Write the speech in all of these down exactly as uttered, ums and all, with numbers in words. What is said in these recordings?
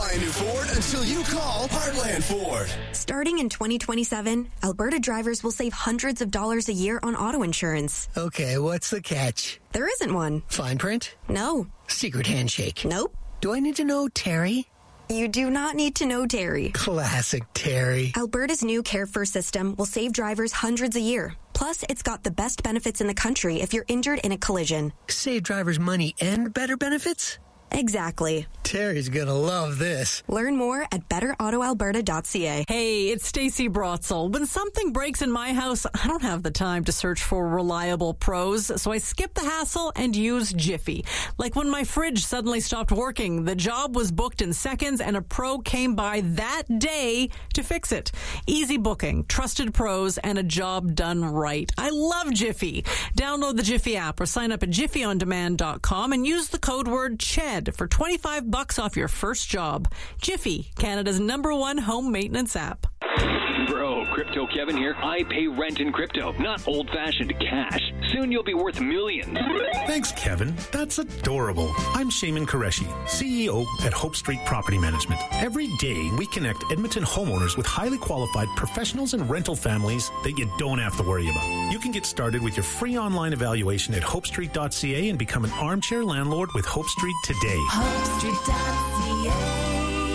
buy a new Ford until you call Heartland Ford. Starting in twenty twenty-seven, Alberta drivers will save hundreds of dollars a year on auto insurance. Okay, what's the catch? There isn't one. Fine print? No. Secret handshake? Nope. Do I need to know Terry? You do not need to know Terry. Classic Terry. Alberta's new Care First system will save drivers hundreds a year. Plus, it's got the best benefits in the country if you're injured in a collision. Save drivers money and better benefits? Exactly. Terry's gonna love this. Learn more at better auto alberta dot c a. Hey, it's Stacey Brotzel. When something breaks in my house, I don't have the time to search for reliable pros, so I skip the hassle and use Jiffy. Like when my fridge suddenly stopped working, the job was booked in seconds and a pro came by that day to fix it. Easy booking, trusted pros, and a job done right. I love Jiffy. Download the Jiffy app or sign up at jiffy on demand dot com and use the code word C H E D for twenty-five bucks off your first job. Jiffy, Canada's number one home maintenance app. Bro, Crypto Kevin here. I pay rent in crypto, not old-fashioned cash. Soon you'll be worth millions. Thanks, Kevin. That's adorable. I'm Shaman Qureshi, C E O at Hope Street Property Management. Every day, we connect Edmonton homeowners with highly qualified professionals and rental families that you don't have to worry about. You can get started with your free online evaluation at hope street dot c a and become an armchair landlord with Hope Street today. hope street dot c a.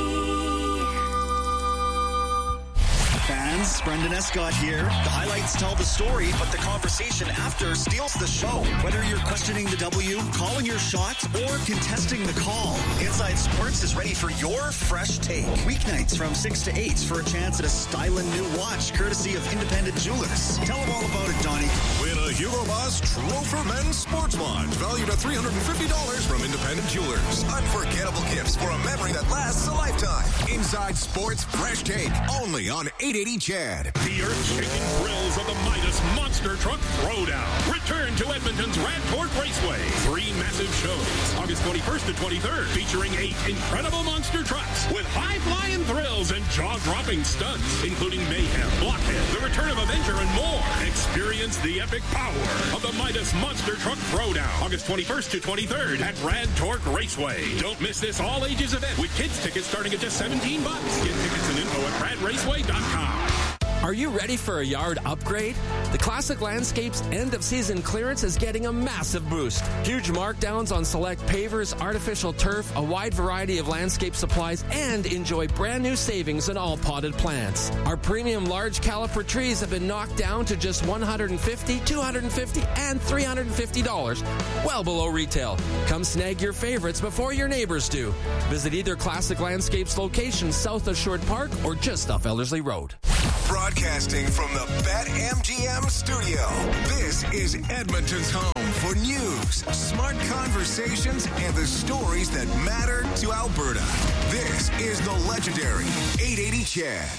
Fans, Brendan Escott here. The highlights tell the story, but the conversation after steals the show. Whether you're questioning the W, calling your shot, or contesting the call, Inside Sports is ready for your fresh take. Weeknights from six to eight for a chance at a styling new watch, courtesy of Independent Jewelers. Tell them all about it, Donnie. Win a Hugo Boss Trofer Men's Sports Watch, valued at three hundred fifty dollars from Independent Jewelers. Unforgettable gifts for a memory that lasts a lifetime. Inside Sports Fresh Take, only on eight eighty C H E D. The earth-shaking thrills of the Midas Monster Truck Throwdown return to Edmonton's Rad Torque Raceway. Three massive shows, August twenty-first to twenty-third, featuring eight incredible monster trucks with high-flying thrills and jaw-dropping stunts, including Mayhem, Blockhead, the return of Avenger, and more. Experience the epic power of the Midas Monster Truck Throwdown, August twenty-first to twenty-third at Rad Torque Raceway. Don't miss this all-ages event with kids tickets starting at just seventeen bucks. Get tickets and info at rad raceway dot com. Are you ready for a yard upgrade? The Classic Landscapes end-of-season clearance is getting a massive boost. Huge markdowns on select pavers, artificial turf, a wide variety of landscape supplies, and enjoy brand new savings on all potted plants. Our premium large caliper trees have been knocked down to just one hundred fifty dollars, two hundred fifty dollars, and three hundred fifty dollars, well below retail. Come snag your favorites before your neighbors do. Visit either Classic Landscapes location south of Short Park or just off Ellerslie Road. Broadcasting from the BetMGM studio, this is Edmonton's home for news, smart conversations, and the stories that matter to Alberta. This is the legendary eight eighty C H E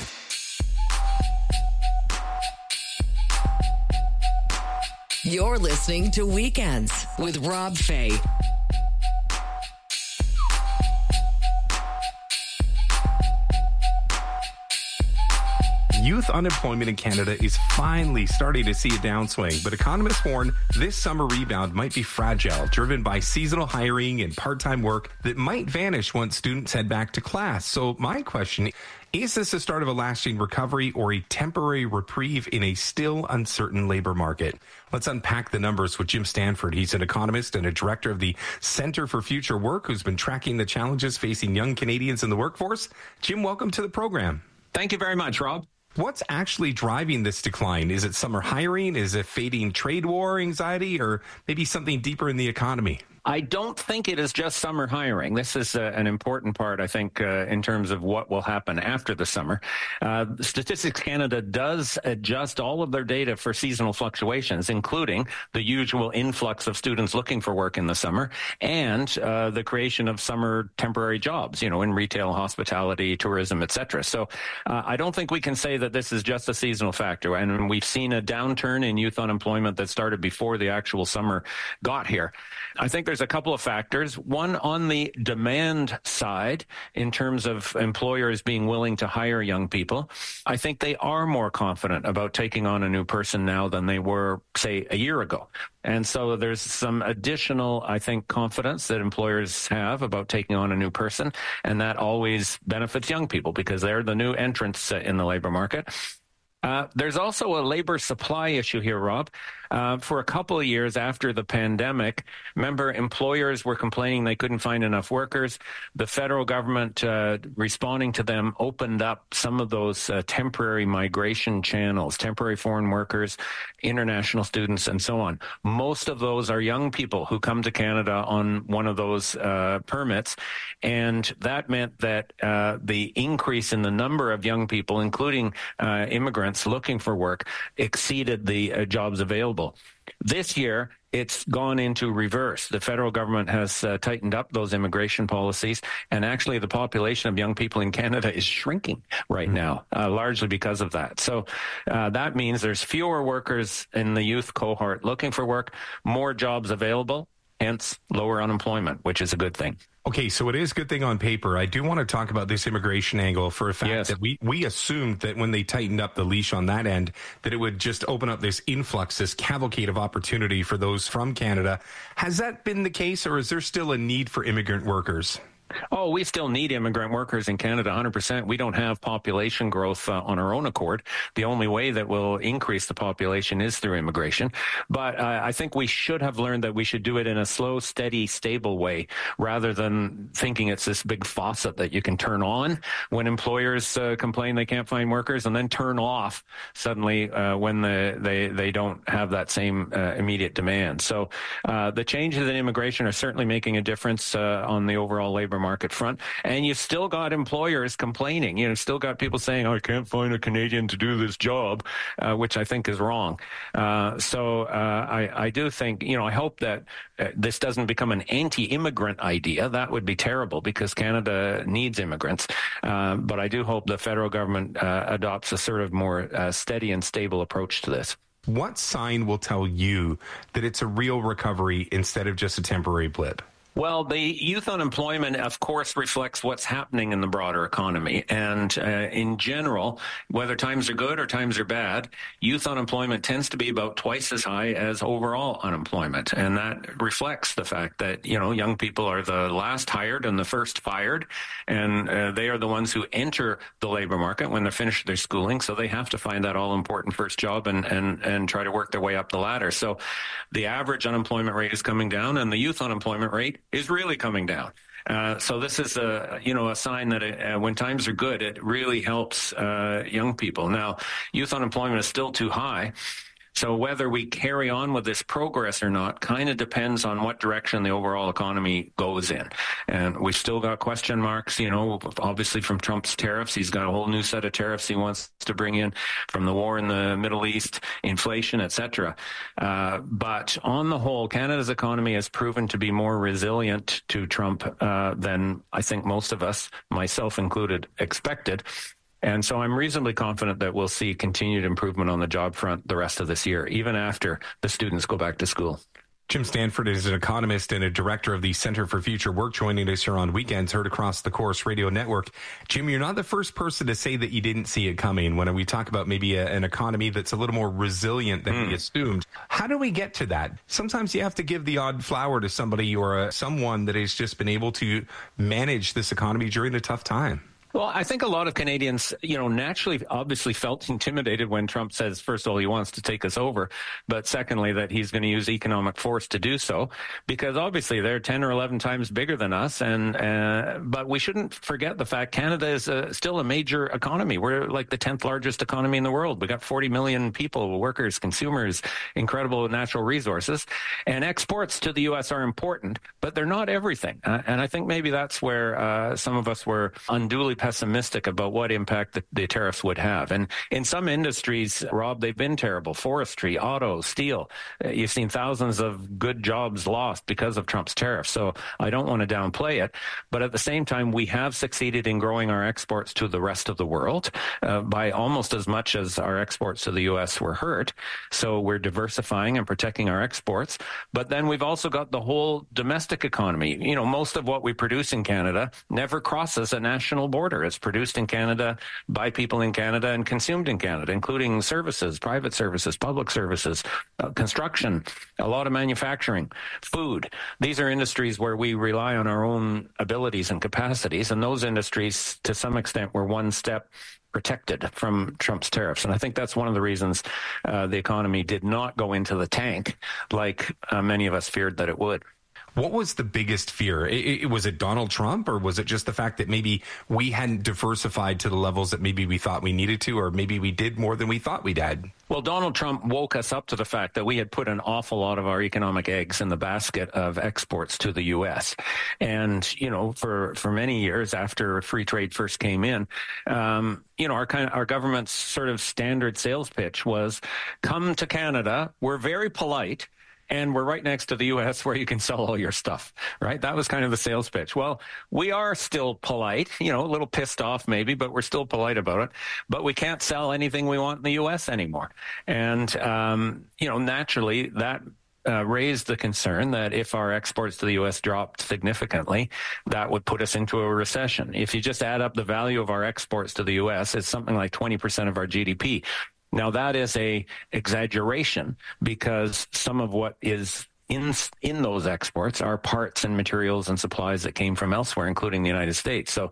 D. You're listening to Weekends with Rob Fay. Youth unemployment in Canada is finally starting to see a downswing, but economists warn this summer rebound might be fragile, driven by seasonal hiring and part-time work that might vanish once students head back to class. So my question, is this the start of a lasting recovery or a temporary reprieve in a still uncertain labor market? Let's unpack the numbers with Jim Stanford. He's an economist and a director of the Centre for Future Work who's been tracking the challenges facing young Canadians in the workforce. Jim, welcome to the program. Thank you very much, Rob. What's actually driving this decline? Is it summer hiring? Is it fading trade war anxiety, or maybe something deeper in the economy? I don't think it is just summer hiring. This is uh, an important part, I think, uh, in terms of what will happen after the summer. Uh, Statistics Canada does adjust all of their data for seasonal fluctuations, including the usual influx of students looking for work in the summer and uh, the creation of summer temporary jobs, you know, in retail, hospitality, tourism, et cetera. So uh, I don't think we can say that this is just a seasonal factor. And we've seen a downturn in youth unemployment that started before the actual summer got here. I think there's there's a couple of factors. One, on the demand side, in terms of employers being willing to hire young people, I think they are more confident about taking on a new person now than they were, say, a year ago. And so there's some additional, I think, confidence that employers have about taking on a new person, and that always benefits young people because they're the new entrants in the labor market. Uh, there's also a labor supply issue here, Rob. Uh, for a couple of years after the pandemic, remember, employers were complaining they couldn't find enough workers. The federal government, uh, responding to them, opened up some of those uh, temporary migration channels, temporary foreign workers, international students, and so on. Most of those are young people who come to Canada on one of those uh, permits, and that meant that uh, the increase in the number of young people, including uh, immigrants looking for work, exceeded the uh, jobs available. This year, it's gone into reverse. The federal government has uh, tightened up those immigration policies, and actually the population of young people in Canada is shrinking right now, uh, largely because of that. So uh, that means there's fewer workers in the youth cohort looking for work, more jobs available, hence lower unemployment, which is a good thing. Okay, so it is a good thing on paper. I do want to talk about this immigration angle for a fact yes. that we, we assumed that when they tightened up the leash on that end, that it would just open up this influx, this cavalcade of opportunity for those from Canada. Has that been the case, or is there still a need for immigrant workers? Oh, we still need immigrant workers in Canada, one hundred percent. We don't have population growth uh, on our own accord. The only way that will increase the population is through immigration. But uh, I think we should have learned that we should do it in a slow, steady, stable way, rather than thinking it's this big faucet that you can turn on when employers uh, complain they can't find workers, and then turn off suddenly uh, when the, they, they don't have that same uh, immediate demand. So uh, the changes in immigration are certainly making a difference uh, on the overall labor market front, and you've still got employers complaining. You know, still got people saying, "Oh, I can't find a Canadian to do this job," uh, which I think is wrong. Uh, so uh, I, I do think, you know, I hope that uh, this doesn't become an anti-immigrant idea. That would be terrible because Canada needs immigrants. Uh, but I do hope the federal government uh, adopts a sort of more uh, steady and stable approach to this. What sign will tell you that it's a real recovery instead of just a temporary blip? Well, the youth unemployment, of course, reflects what's happening in the broader economy. And uh, in general, whether times are good or times are bad, youth unemployment tends to be about twice as high as overall unemployment. And that reflects the fact that, you know, young people are the last hired and the first fired. And uh, they are the ones who enter the labor market when they're finished their schooling. So they have to find that all-important first job and, and, and try to work their way up the ladder. So the average unemployment rate is coming down, and the youth unemployment rate is really coming down. Uh, so this is a, you know, a sign that uh, when times are good, it really helps uh, young people. Now, youth unemployment is still too high. So whether we carry on with this progress or not kind of depends on what direction the overall economy goes in. And we've still got question marks, you know, obviously from Trump's tariffs. He's got a whole new set of tariffs he wants to bring in, from the war in the Middle East, inflation, et cetera. Uh, but on the whole, Canada's economy has proven to be more resilient to Trump uh, than I think most of us, myself included, expected. And so I'm reasonably confident that we'll see continued improvement on the job front the rest of this year, even after the students go back to school. Jim Stanford is an economist and a director of the Center for Future Work, joining us here on Weekends, heard across the Chorus Radio Network. Jim, you're not the first person to say that you didn't see it coming when we talk about maybe a, an economy that's a little more resilient than mm. we assumed. How do we get to that? Sometimes you have to give the odd flower to somebody or a, someone that has just been able to manage this economy during a tough time. Well, I think a lot of Canadians, you know, naturally, obviously felt intimidated when Trump says, first of all, he wants to take us over, but secondly, that he's going to use economic force to do so, because obviously they're ten or eleven times bigger than us. And uh, but we shouldn't forget the fact Canada is a, still a major economy. We're like the tenth largest economy in the world. We got forty million people, workers, consumers, incredible natural resources, and exports to the U S are important, but they're not everything. Uh, and I think maybe that's where uh, some of us were unduly pessimistic about what impact the, the tariffs would have. And in some industries, Rob, they've been terrible. Forestry, auto, steel. You've seen thousands of good jobs lost because of Trump's tariffs. So I don't want to downplay it. But at the same time, we have succeeded in growing our exports to the rest of the world uh, by almost as much as our exports to the U S were hurt. So we're diversifying and protecting our exports. But then we've also got the whole domestic economy. You know, most of what we produce in Canada never crosses a national border. It's produced in Canada by people in Canada and consumed in Canada, including services, private services, public services, uh, construction, a lot of manufacturing, food. These are industries where we rely on our own abilities and capacities, and those industries, to some extent, were one step protected from Trump's tariffs. And I think that's one of the reasons uh, the economy did not go into the tank like uh, many of us feared that it would. What was the biggest fear? It, it, was it Donald Trump, or was it just the fact that maybe we hadn't diversified to the levels that maybe we thought we needed to, or maybe we did more than we thought we did? Well, Donald Trump woke us up to the fact that we had put an awful lot of our economic eggs in the basket of exports to the U S. And, you know, for, for many years after free trade first came in, um, you know, our kind of, our government's sort of standard sales pitch was, come to Canada. We're very polite. And we're right next to the U S where you can sell all your stuff, right? That was kind of the sales pitch. Well, we are still polite, you know, a little pissed off maybe, but we're still polite about it. But we can't sell anything we want in the U S anymore. And, um, you know, naturally that Uh, raised the concern that if our exports to the U S dropped significantly, that would put us into a recession. If you just add up the value of our exports to the U S, it's something like twenty percent of our G D P. Now, that is a exaggeration because some of what is in in those exports are parts and materials and supplies that came from elsewhere, including the United States. So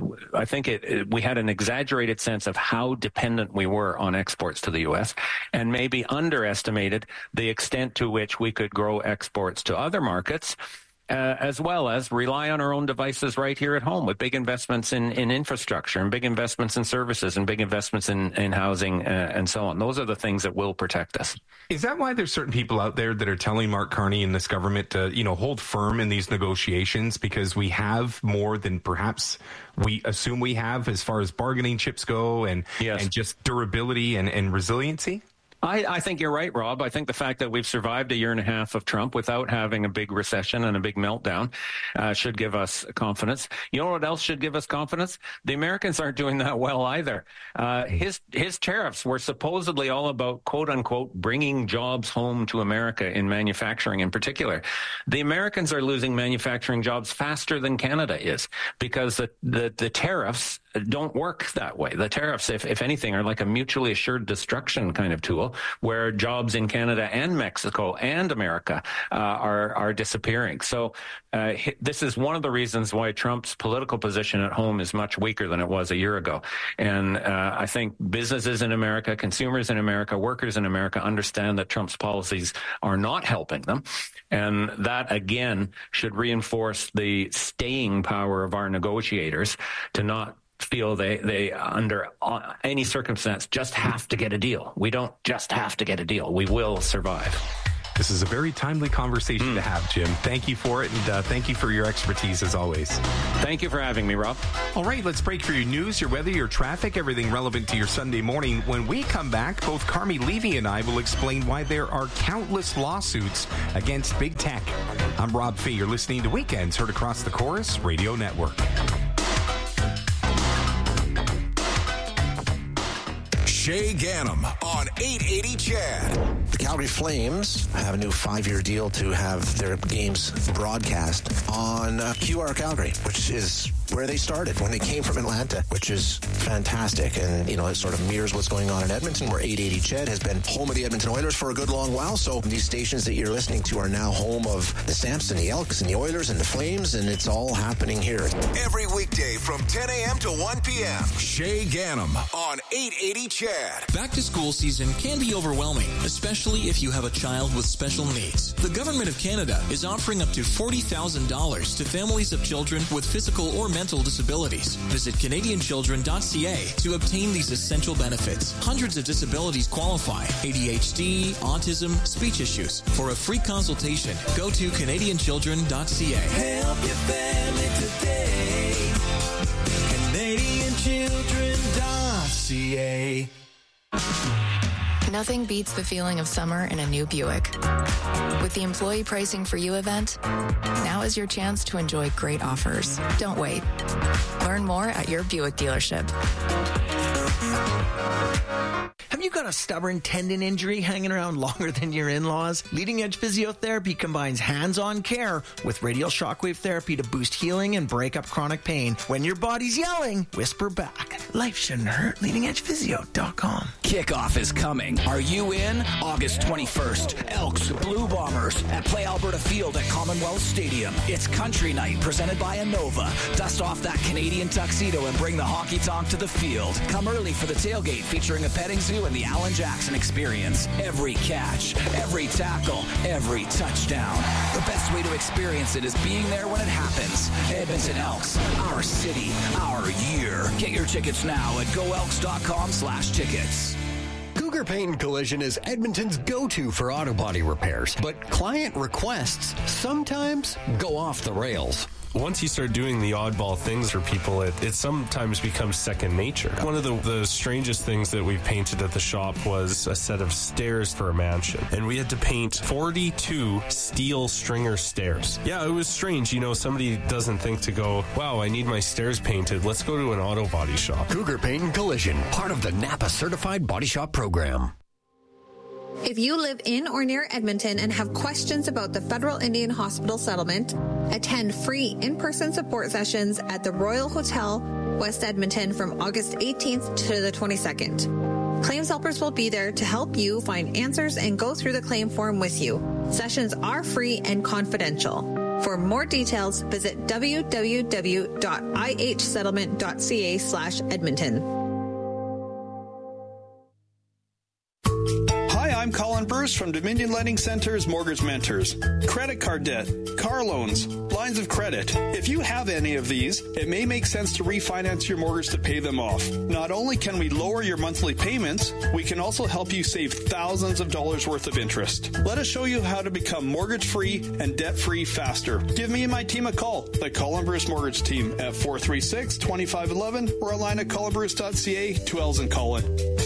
I think it, it, we had an exaggerated sense of how dependent we were on exports to the U S and maybe underestimated the extent to which we could grow exports to other markets, Uh, as well as rely on our own devices right here at home with big investments in, in infrastructure and big investments in services and big investments in, in housing uh, and so on. Those are the things that will protect us. Is that why there's certain people out there that are telling Mark Carney and this government to, you know, hold firm in these negotiations because we have more than perhaps we assume we have as far as bargaining chips go and, yes. and just durability and, and resiliency? I, I think you're right, Rob. I think the fact that we've survived a year and a half of Trump without having a big recession and a big meltdown uh, should give us confidence. You know what else should give us confidence? The Americans aren't doing that well either. Uh, his his tariffs were supposedly all about, quote unquote, bringing jobs home to America in manufacturing in particular. The Americans are losing manufacturing jobs faster than Canada is because the, the, the tariffs don't work that way. The tariffs, if, if anything, are like a mutually assured destruction kind of tool where jobs in Canada and Mexico and America uh, are, are disappearing. So uh, this is one of the reasons why Trump's political position at home is much weaker than it was a year ago. And uh, I think businesses in America, consumers in America, workers in America understand that Trump's policies are not helping them. And that, again, should reinforce the staying power of our negotiators to not feel they, they under any circumstance just have to get a deal. We don't just have to get a deal. We will survive. This is a very timely conversation mm. to have, Jim. Thank you for it, and uh, thank you for your expertise as always. Thank you for having me, Rob. All right, let's break for your news, your weather, your traffic, everything relevant to your Sunday morning. When we come back, both Carmi Levy and I will explain why there are countless lawsuits against big tech. I'm Rob Fay. You're listening to Weekends, heard across the Chorus Radio Network. Shay Ganem on eight eighty C H A D. The Calgary Flames have a new five-year deal to have their games broadcast on uh, Q R Calgary, which is where they started when they came from Atlanta, which is fantastic. And, you know, it sort of mirrors what's going on in Edmonton, where eight eighty C H A D has been home of the Edmonton Oilers for a good long while. So these stations that you're listening to are now home of the Samps and the Elks and the Oilers and the Flames, and it's all happening here. Every weekday from ten a.m. to one p.m. Shay Ganem on eight eighty C H A D. Back to school season can be overwhelming, especially if you have a child with special needs. The Government of Canada is offering up to forty thousand dollars to families of children with physical or mental disabilities. Visit Canadian Children dot C A to obtain these essential benefits. Hundreds of disabilities qualify: A D H D, autism, speech issues. For a free consultation, go to Canadian Children dot C A. Help your family today. Canadian children dot c a. Nothing beats the feeling of summer in a new Buick. With the Employee Pricing for You event, now is your chance to enjoy great offers. Don't wait. Learn more at your Buick dealership. Have you got a stubborn tendon injury hanging around longer than your in-laws? Leading Edge Physiotherapy combines hands-on care with radial shockwave therapy to boost healing and break up chronic pain. When your body's yelling, whisper back. Life shouldn't hurt. leading edge physio dot com. Kickoff is coming. Are you in? August twenty-first. Elks, Blue Bombers at Play Alberta Field at Commonwealth Stadium. It's Country Night presented by Innova. Dust off that Canadian tuxedo and bring the honky tonk to the field. Come early for the tailgate featuring a petting zoo and the Alan Jackson experience. Every catch, every tackle, every touchdown. The best way to experience it is being there when it happens. Edmonton Elks, our city, our year. Get your tickets now at go elks dot com slash tickets. Cougar Paint and Collision is Edmonton's go-to for auto body repairs, but client requests sometimes go off the rails. Once you start doing the oddball things for people, it, it sometimes becomes second nature. One of the, the strangest things that we painted at the shop was a set of stairs for a mansion. And we had to paint forty-two steel stringer stairs. Yeah, it was strange. You know, somebody doesn't think to go, wow, I need my stairs painted. Let's go to an auto body shop. Cougar Paint and Collision, part of the Napa Certified Body Shop Program. If you live in or near Edmonton and have questions about the Federal Indian Hospital settlement, attend free in-person support sessions at the Royal Hotel, West Edmonton from August eighteenth to the twenty-second. Claims helpers will be there to help you find answers and go through the claim form with you. Sessions are free and confidential. For more details, visit w w w dot i h settlement dot c a slash Edmonton. I'm Colin Bruce from Dominion Lending Center's Mortgage Mentors. Credit card debt, car loans, lines of credit. If you have any of these, it may make sense to refinance your mortgage to pay them off. Not only can we lower your monthly payments, we can also help you save thousands of dollars worth of interest. Let us show you how to become mortgage-free and debt-free faster. Give me and my team a call, the Colin Bruce Mortgage Team, at four three six, two five one one or online at colin bruce dot c a, two L's in Colin.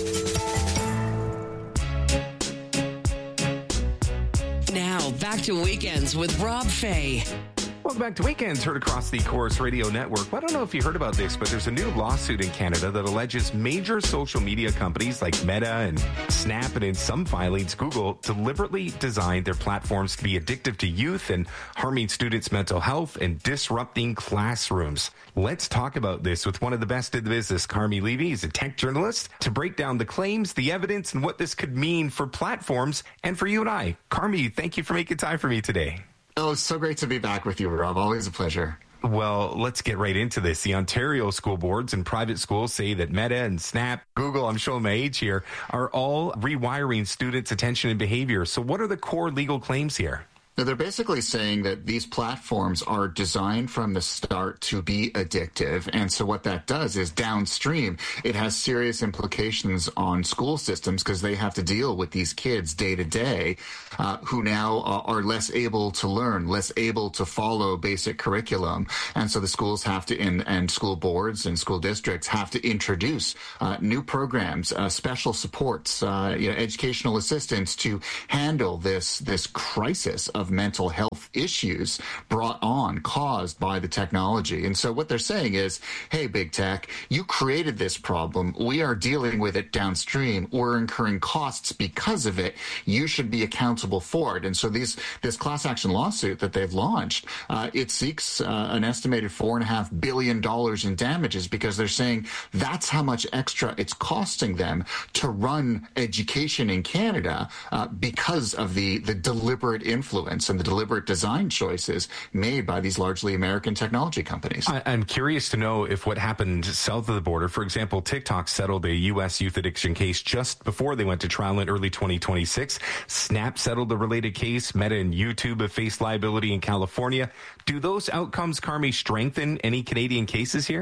Now, back to Weekends with Rob Fay. Welcome back to Weekends, heard across the Chorus Radio Network. Well, I don't know if you heard about this, but there's a new lawsuit in Canada that alleges major social media companies like Meta and Snap, and in some filings, Google, deliberately designed their platforms to be addictive to youth and harming students' mental health and disrupting classrooms. Let's talk about this with one of the best in the business, Carmi Levy. He's a tech journalist, to break down the claims, the evidence, and what this could mean for platforms and for you and I. Carmi, thank you for making time for me today. Oh, it's so great to be back with you, Rob. Always a pleasure. Well, let's get right into this. The Ontario school boards and private schools say that Meta and Snap, Google, I'm showing my age here, are all rewiring students' attention and behavior. So what are the core legal claims here? Now, they're basically saying that these platforms are designed from the start to be addictive. And so what that does is downstream, it has serious implications on school systems because they have to deal with these kids day to day uh, who now are less able to learn, less able to follow basic curriculum. And so the schools have to, in, and school boards and school districts have to introduce uh, new programs, uh, special supports, uh, you know, educational assistance to handle this, this crisis of mental health issues brought on, caused by the technology. And so what they're saying is, hey, big tech, you created this problem. We are dealing with it downstream. We're incurring costs because of it. You should be accountable for it. And so these, this class action lawsuit that they've launched, uh, it seeks uh, an estimated four and a half billion dollars in damages because they're saying that's how much extra it's costing them to run education in Canada uh, because of the, the deliberate influence and the deliberate design choices made by these largely American technology companies. I, I'm curious to know if what happened south of the border, for example, TikTok settled a U S youth addiction case just before they went to trial in early twenty twenty-six. Snap settled the related case. Meta and YouTube have faced liability in California. Do those outcomes, Carmi, strengthen any Canadian cases here?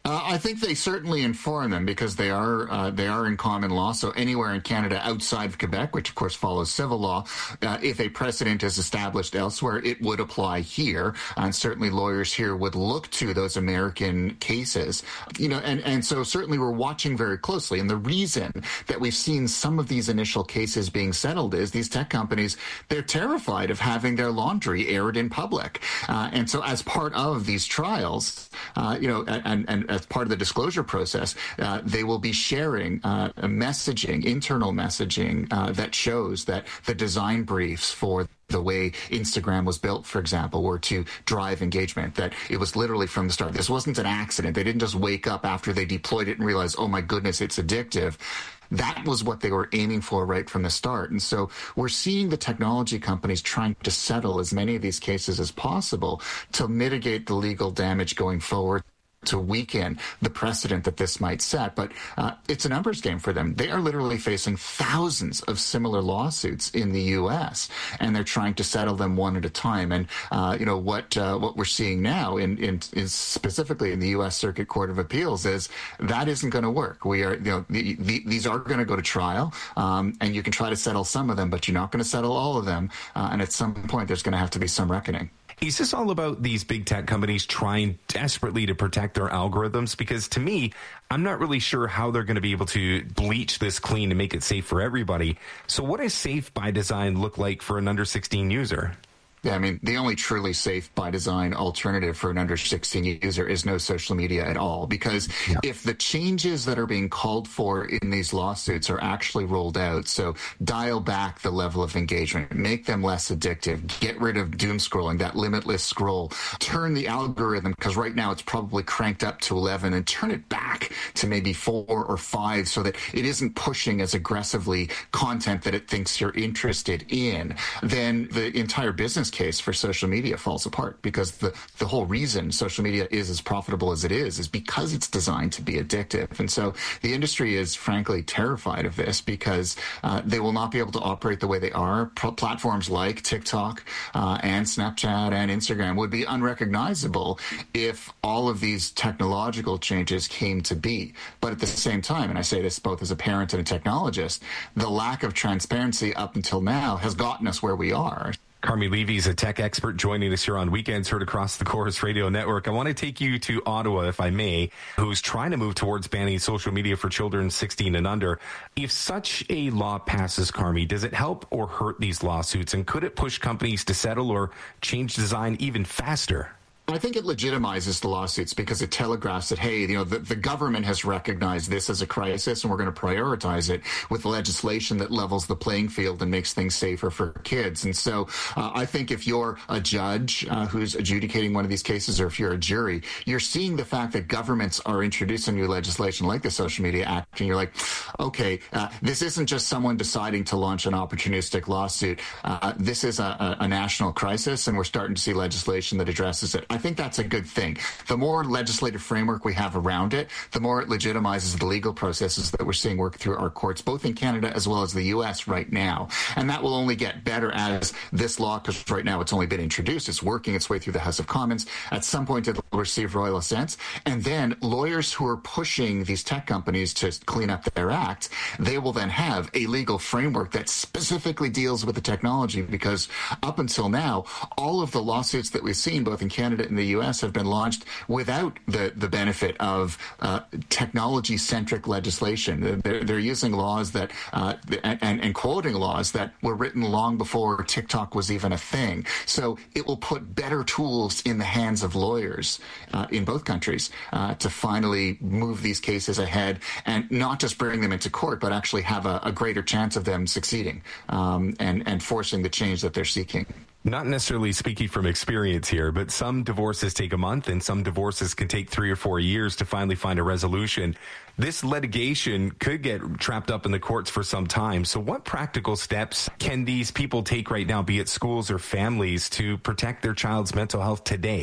Uh, I think they certainly inform them because they are uh, they are in common law. So anywhere in Canada outside of Quebec, which of course follows civil law, uh, if a precedent is established elsewhere, it would apply here. And certainly lawyers here would look to those American cases, you know, and, and so certainly we're watching very closely. And the reason that we've seen some of these initial cases being settled is these tech companies, they're terrified of having their laundry aired in public. Uh, and so as part of these trials, uh, you know, and, and as part of the disclosure process, uh, they will be sharing uh, messaging, internal messaging uh, that shows that the design briefs for the way Instagram was built, for example, were to drive engagement, that it was literally from the start. This wasn't an accident. They didn't just wake up after they deployed it and realize, oh my goodness, it's addictive. That was what they were aiming for right from the start. And so we're seeing the technology companies trying to settle as many of these cases as possible to mitigate the legal damage going forward, to weaken the precedent that this might set. But uh, it's a numbers game for them. They are literally facing thousands of similar lawsuits in the U S, and they're trying to settle them one at a time. And, uh, you know, what uh, what we're seeing now, in, in, in specifically in the U S Circuit Court of Appeals, is that isn't going to work. We are, you know, the, the, these are going to go to trial, um, and you can try to settle some of them, but you're not going to settle all of them. Uh, and at some point, there's going to have to be some reckoning. Is this all about these big tech companies trying desperately to protect their algorithms? Because to me, I'm not really sure how they're going to be able to bleach this clean and make it safe for everybody. So what does safe by design look like for an under sixteen user? Yeah, I mean, the only truly safe by design alternative for an under sixteen user is no social media at all. Because yeah. if the changes that are being called for in these lawsuits are actually rolled out, so dial back the level of engagement, make them less addictive, get rid of doom scrolling, that limitless scroll, turn the algorithm, because right now it's probably cranked up to eleven, and turn it back to maybe four or five so that it isn't pushing as aggressively content that it thinks you're interested in, then the entire business case for social media falls apart, because the, the whole reason social media is as profitable as it is is because it's designed to be addictive. And so the industry is frankly terrified of this, because uh, they will not be able to operate the way they are. Pro- platforms like TikTok uh, and Snapchat and Instagram would be unrecognizable if all of these technological changes came to be. But at the same time, and I say this both as a parent and a technologist, the lack of transparency up until now has gotten us where we are. Carmi Levy is a tech expert joining us here on Weekends Heard across the Chorus Radio Network. I want to take you to Ottawa, if I may, who's trying to move towards banning social media for children sixteen and under. If such a law passes, Carmi, does it help or hurt these lawsuits? And could it push companies to settle or change design even faster? I think it legitimizes the lawsuits because it telegraphs that, hey, you know, the, the government has recognized this as a crisis, and we're going to prioritize it with legislation that levels the playing field and makes things safer for kids. And so uh, I think if you're a judge uh, who's adjudicating one of these cases, or if you're a jury, you're seeing the fact that governments are introducing new legislation like the Social Media Act, and you're like, okay, uh, this isn't just someone deciding to launch an opportunistic lawsuit. Uh, this is a, a, a national crisis, and we're starting to see legislation that addresses it. I think that's a good thing. The more legislative framework we have around it, the more it legitimizes the legal processes that we're seeing work through our courts, both in Canada as well as the U S right now. And that will only get better as this law, because right now it's only been introduced, it's working its way through the House of Commons. At some point it will receive royal assent. And then lawyers who are pushing these tech companies to clean up their act, they will then have a legal framework that specifically deals with the technology, because up until now, all of the lawsuits that we've seen, both in Canada in the U S, have been launched without the, the benefit of uh, technology-centric legislation. They're, they're using laws that, uh, and, and quoting laws that were written long before TikTok was even a thing. So it will put better tools in the hands of lawyers uh, in both countries uh, to finally move these cases ahead, and not just bring them into court, but actually have a, a greater chance of them succeeding um, and, and forcing the change that they're seeking. Not necessarily speaking from experience here, but some divorces take a month and some divorces can take three or four years to finally find a resolution. This litigation could get trapped up in the courts for some time. So what practical steps can these people take right now, be it schools or families, to protect their child's mental health today?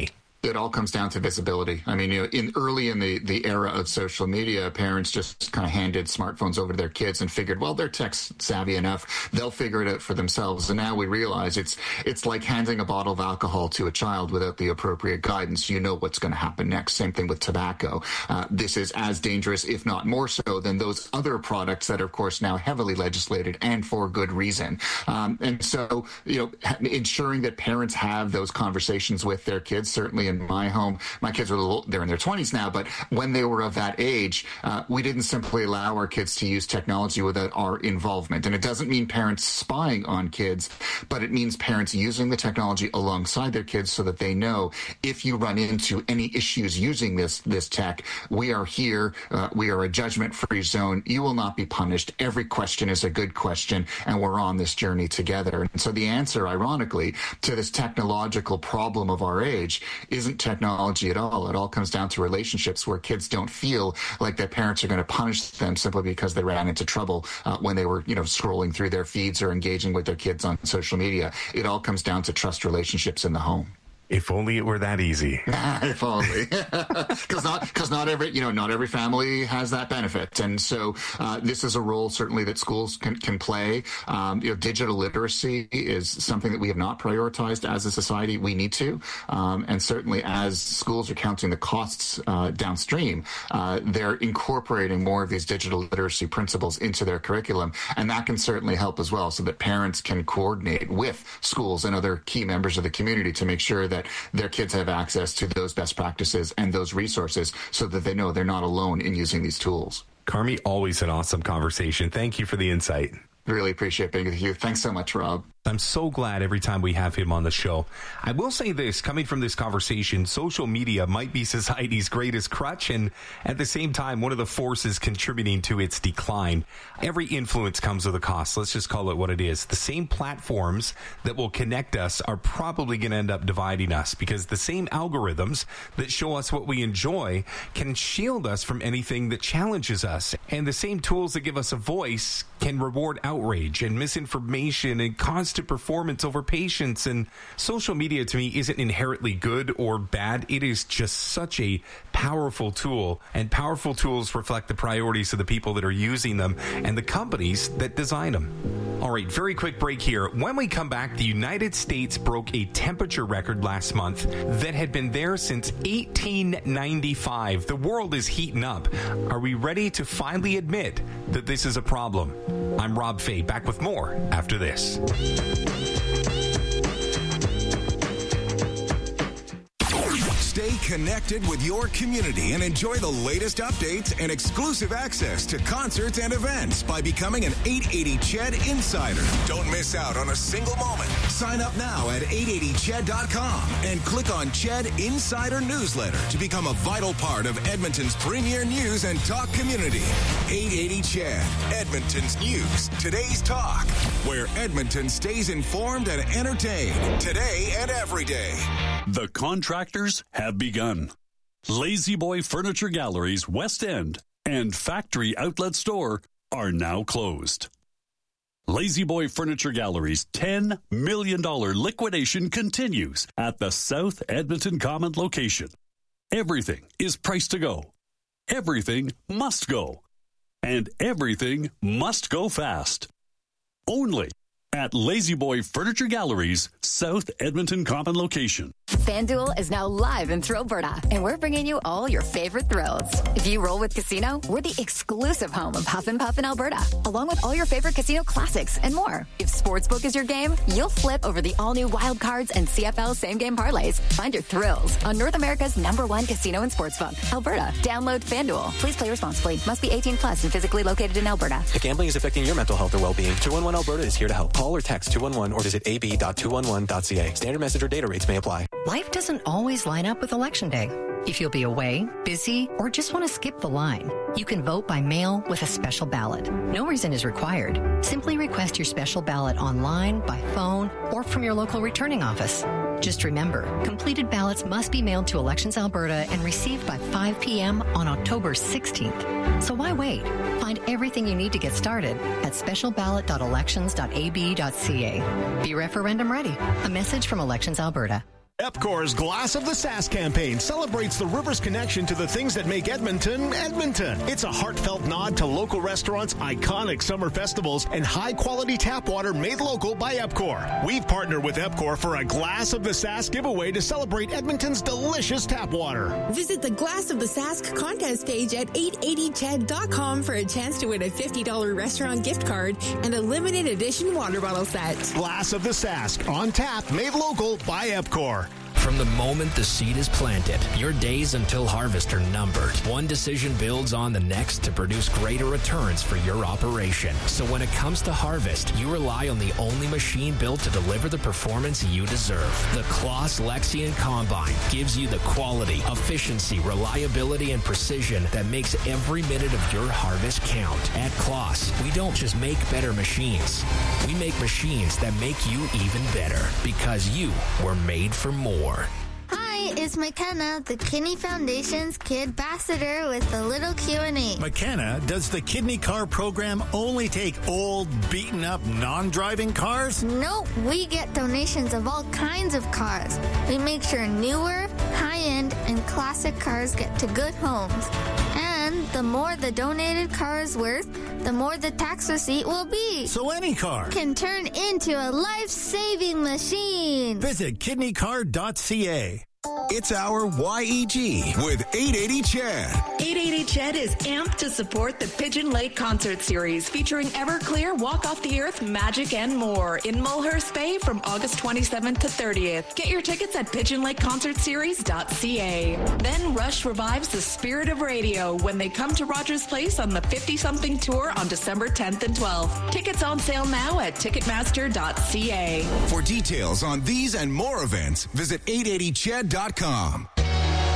It all comes down to visibility. I mean, you know, in early in the, the era of social media, parents just kind of handed smartphones over to their kids and figured, well, they're tech savvy enough, they'll figure it out for themselves. And now we realize it's it's like handing a bottle of alcohol to a child without the appropriate guidance. You know what's going to happen next. Same thing with tobacco. Uh, this is as dangerous, if not more so, than those other products that are, of course, now heavily legislated and for good reason. Um, and so, you know, ensuring that parents have those conversations with their kids, certainly in my home, my kids are a little, they're in their twenties now, but when they were of that age, uh, we didn't simply allow our kids to use technology without our involvement. And it doesn't mean parents spying on kids, but it means parents using the technology alongside their kids so that they know if you run into any issues using this, this tech, we are here. Uh, we are a judgment-free zone. You will not be punished. Every question is a good question, and we're on this journey together. And so the answer, ironically, to this technological problem of our age isn't technology at all. It all comes down to relationships where kids don't feel like their parents are going to punish them simply because they ran into trouble uh, when they were, you know, scrolling through their feeds or engaging with their kids on social media. It all comes down to trust relationships in the home. If only it were that easy. If only. Because not, because not every, you know, not every family has that benefit. And so uh, this is a role certainly that schools can, can play. Um, you know, digital literacy is something that we have not prioritized as a society. We need to. Um, and certainly as schools are counting the costs uh, downstream, uh, they're incorporating more of these digital literacy principles into their curriculum. And that can certainly help as well so that parents can coordinate with schools and other key members of the community to make sure that their kids have access to those best practices and those resources so that they know they're not alone in using these tools. Carmi, always an awesome conversation. Thank you for the insight. Really appreciate being with you. Thanks so much, Rob. I'm so glad every time we have him on the show. I will say this, coming from this conversation, social media might be society's greatest crutch and at the same time, one of the forces contributing to its decline. Every influence comes with a cost. Let's just call it what it is. The same platforms that will connect us are probably going to end up dividing us because the same algorithms that show us what we enjoy can shield us from anything that challenges us. And the same tools that give us a voice can reward outrage and misinformation and constant performance over patience. And social media to me isn't inherently good or bad. It is just such a powerful tool, and powerful tools reflect the priorities of the people that are using them and the companies that design them. All right, very quick break here. When we come back, the United States broke a temperature record last month that had been there since eighteen ninety-five. The world is heating up. Are we ready to finally admit that this is a problem? I'm Rob Fay, back with more after this. Stay connected with your community and enjoy the latest updates and exclusive access to concerts and events by becoming an eight eighty C H E D Insider. Don't miss out on a single moment. Sign up now at eight eighty C H E D dot com and click on C H E D Insider Newsletter to become a vital part of Edmonton's premier news and talk community. eight eighty C H E D, Edmonton's news, today's talk, where Edmonton stays informed and entertained today and every day. The contractors have begun. Lazy Boy Furniture Galleries West End and Factory Outlet Store are now closed. Lazy Boy Furniture Gallery's ten million dollars liquidation continues at the South Edmonton Common location. Everything is priced to go. Everything must go. And everything must go fast. Only at Lazy Boy Furniture Gallery's South Edmonton Common location. FanDuel is now live in Thrillberta, and we're bringing you all your favorite thrills. If you roll with Casino, we're the exclusive home of Huff and Puff in Alberta, along with all your favorite casino classics and more. If Sportsbook is your game, you'll flip over the all-new Wild Cards and C F L same-game parlays. Find your thrills on North America's number one casino and sportsbook, Alberta. Download FanDuel. Please play responsibly. Must be eighteen plus and physically located in Alberta. If gambling is affecting your mental health or well-being, two one one Alberta is here to help. Call or text two one one or visit a b dot two one one dot c a. Standard message or data rates may apply. Life doesn't always line up with Election Day. If you'll be away, busy, or just want to skip the line, you can vote by mail with a special ballot. No reason is required. Simply request your special ballot online, by phone, or from your local returning office. Just remember, completed ballots must be mailed to Elections Alberta and received by five p.m. on October sixteenth. So why wait? Find everything you need to get started at special ballot dot elections dot a b dot c a. Be referendum ready. A message from Elections Alberta. Epcor's Glass of the Sask campaign celebrates the river's connection to the things that make Edmonton, Edmonton. It's a heartfelt nod to local restaurants, iconic summer festivals, and high-quality tap water made local by Epcor. We've partnered with Epcor for a Glass of the Sask giveaway to celebrate Edmonton's delicious tap water. Visit the Glass of the Sask contest page at eight eighty ched dot com for a chance to win a fifty dollars restaurant gift card and a limited edition water bottle set. Glass of the Sask, on tap, made local by Epcor. From the moment the seed is planted, your days until harvest are numbered. One decision builds on the next to produce greater returns for your operation. So when it comes to harvest, you rely on the only machine built to deliver the performance you deserve. The Kloss Lexion Combine gives you the quality, efficiency, reliability, and precision that makes every minute of your harvest count. At Kloss, we don't just make better machines. We make machines that make you even better because you were made for more. Hi, it's McKenna, the Kidney Foundation's Kid Ambassador with a little Q and A. McKenna, does the Kidney Car program only take old, beaten-up, non-driving cars? Nope, we get donations of all kinds of cars. We make sure newer, high-end, and classic cars get to good homes. And the more the donated car is worth, the more the tax receipt will be. So any car can turn into a life-saving machine. Visit kidney car dot c a. It's our Y E G with eight eighty Ched. eight eighty Ched is amped to support the Pigeon Lake Concert Series featuring Everclear, Walk Off the Earth, Magic, and more in Mulhurst Bay from August twenty-seventh to thirtieth. Get your tickets at pigeon lake concert series dot c a. Then Rush revives the spirit of radio when they come to Rogers Place on the fifty-something tour on December tenth and twelfth. Tickets on sale now at ticketmaster dot c a. For details on these and more events, visit eight eighty ched dot com.